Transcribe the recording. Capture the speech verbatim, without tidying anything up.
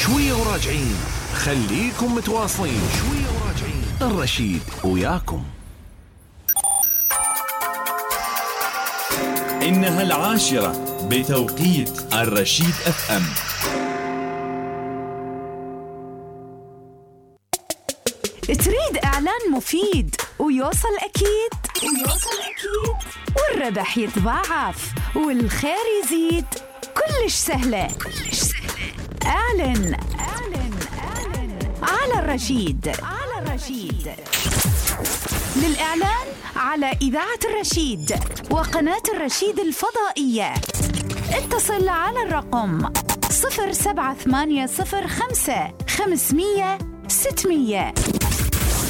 شوية وراجعين، خليكم متواصلين. شوية وراجعين، الرشيد وياكم. إنها العاشرة بتوقيت الرشيد اف ام. تريد إعلان مفيد ويوصل أكيد ويوصل أكيد والربح يتضاعف والخير يزيد؟ كلش سهلة كلش سهلة. أعلن أعلن أعلن على الرشيد على الرشيد. للإعلان على إذاعة الرشيد وقناة الرشيد الفضائية اتصل على الرقم صفر سبعة ثمانية صفر خمسة خمسمية ستمية.